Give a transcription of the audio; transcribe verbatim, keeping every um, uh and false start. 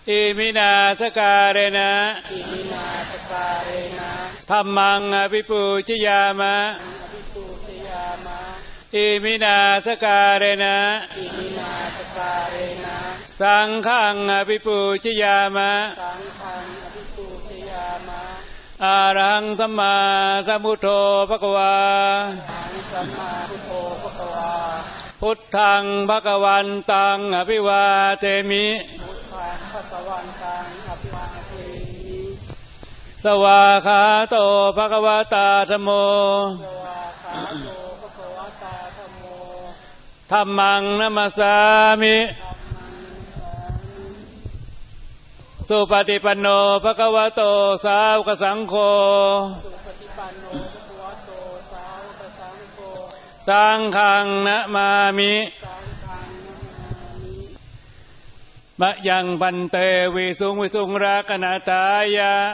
อิมินาสการเรนะอิมินาสการเรนะธัมมังอภิปูชยามะอภิปูชยามะอิมินาสการเรนะอิมินาสการเรนะสังฆังอภิปูชยามะสังฆังอภิปูชยามะอะระหังสัมมาสัมพุทโธภะคะวาอะระหังสัมมาพุทโธภะคะวาพุทธังภคะวันตังอภิวาเทมิพุทธังภคะวันตังอภิวาเทมิสวาคาโตภะคะวะตาธัมโมสวาคาโตภะคะวะตาธัมโมธัมมังนัมมัสสามิสุปฏิปันโนภะคะวะโตสาวกสังโฆสุปฏิปันโนภะคะวะโตสาวกสังโฆสังฆังนะมามิสังฆังนะมามิมะยังพันเตวิสุงวิสุงรักขณตายะ